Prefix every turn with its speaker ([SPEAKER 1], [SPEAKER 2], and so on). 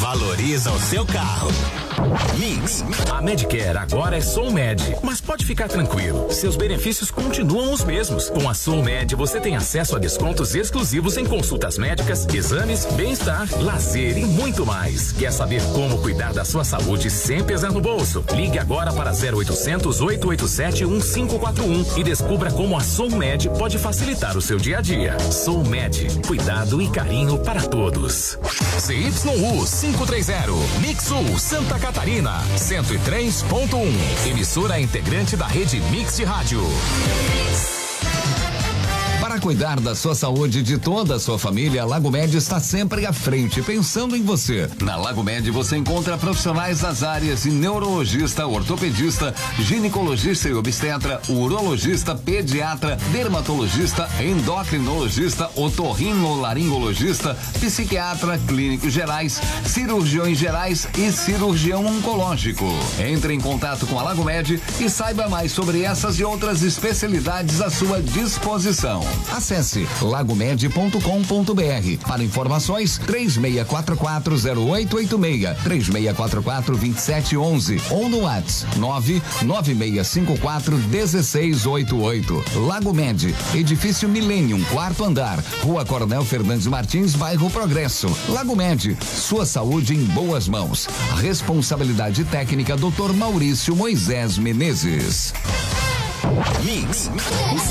[SPEAKER 1] valoriza o seu carro. Mix.
[SPEAKER 2] A Medicare agora é SoulMed, mas pode ficar tranquilo, seus benefícios continuam os mesmos. Com a SoulMed você tem acesso a descontos exclusivos em consultas médicas, exames, bem-estar, lazer e muito mais. Quer saber como cuidar da sua saúde sem pesar no bolso? Ligue agora para 0800 887 1541 e descubra como a SoulMed pode facilitar o seu dia a dia. SoulMed, cuidado e carinho para todos.
[SPEAKER 3] CYU 530, Mix Sul, Santa Catarina, 103.1. Emissora integrante da rede Mix de Rádio.
[SPEAKER 4] Para cuidar da sua saúde e de toda a sua família, a Lago Med está sempre à frente, pensando em você. Na Lago Med você encontra profissionais das áreas de neurologista, ortopedista, ginecologista e obstetra, urologista, pediatra, dermatologista, endocrinologista, otorrinolaringologista, psiquiatra, clínicos gerais, cirurgiões gerais e cirurgião oncológico. Entre em contato com a Lago Med e saiba mais sobre essas e outras especialidades à sua disposição. Acesse lagomed.com.br. Para informações, 36440886, 36442711 ou no WhatsApp 996541688. Lago Med, edifício Millennium, 4º andar, Rua Coronel Fernandes Martins, bairro Progresso. Lago Med, sua saúde em boas mãos. Responsabilidade técnica Dr. Maurício Moisés Menezes.
[SPEAKER 1] Mix.